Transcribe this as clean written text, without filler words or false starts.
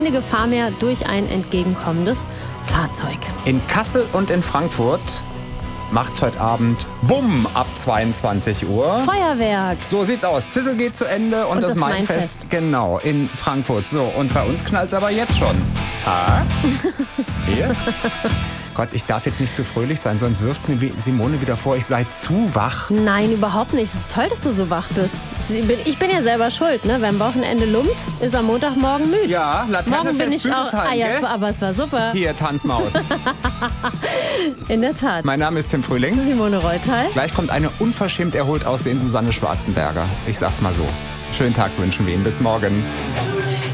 Keine Gefahr mehr durch ein entgegenkommendes Fahrzeug. In Kassel und in Frankfurt macht's heute Abend Bumm ab 22 Uhr. Feuerwerk. So sieht's aus. Zissel geht zu Ende und das Mainfest, genau, in Frankfurt. So, und bei uns knallt's aber jetzt schon. Hier? Gott, ich darf jetzt nicht zu fröhlich sein, sonst wirft mir Simone wieder vor, ich sei zu wach. Nein, überhaupt nicht. Es ist toll, dass du so wach bist. Ich bin ja selber schuld, ne? Wer am Wochenende lumpt, ist am Montagmorgen müde. Ja, Laterne Morgen bin fest ich auch. Büdelsheim, Ja, gell? aber es war super. Hier, Tanzmaus. In der Tat. Mein Name ist Tim Frühling. Simone Reutal. Gleich kommt eine unverschämt erholt aussehende Susanne Schwarzenberger. Ich sag's mal so. Schönen Tag wünschen wir Ihnen. Bis morgen.